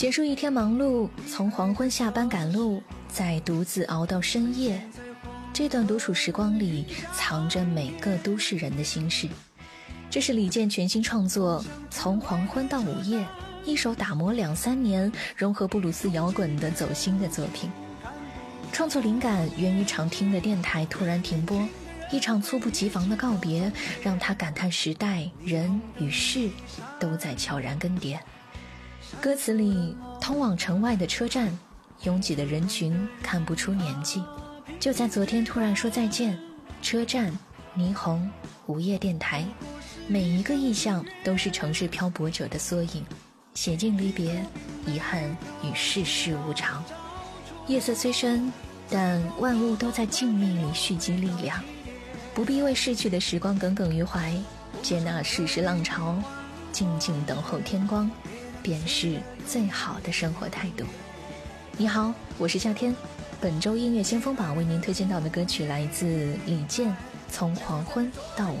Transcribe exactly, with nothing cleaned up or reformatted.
结束一天忙碌，从黄昏下班赶路，再独自熬到深夜，这段独处时光里藏着每个都市人的心事。这是李健全新创作《从黄昏到午夜》，一首打磨两三年融合布鲁斯摇滚的走心的作品。创作灵感源于常听的电台突然停播，一场猝不及防的告别让他感叹时代人与事都在悄然更迭。歌词里通往城外的车站，拥挤的人群看不出年纪，就在昨天突然说再见。车站、霓虹、午夜电台，每一个意象都是城市漂泊者的缩影，写尽离别、遗憾与世事无常。夜色虽深，但万物都在静谧里蓄积力量，不必为逝去的时光耿耿于怀，接纳世事浪潮，静静等候天光，便是最好的生活态度。你好，我是夏天。本周音乐先锋榜为您推荐到的歌曲来自李健，从黄昏到午